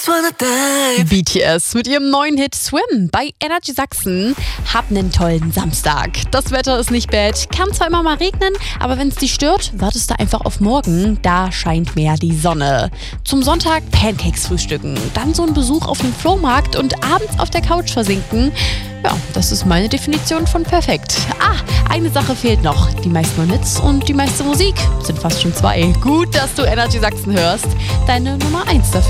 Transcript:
BTS mit ihrem neuen Hit Swim bei Energy Sachsen. Hab nen tollen Samstag. Das Wetter ist nicht bad, kann zwar immer mal regnen, aber wenn es dich stört, wartest du einfach auf morgen. Da scheint mehr die Sonne. Zum Sonntag Pancakes frühstücken, dann so ein Besuch auf dem Flohmarkt und abends auf der Couch versinken. Ja, das ist meine Definition von perfekt. Eine Sache fehlt noch. Die meisten Hits und die meiste Musik sind fast schon 2. Gut, dass du Energy Sachsen hörst. Deine Nummer 1 dafür.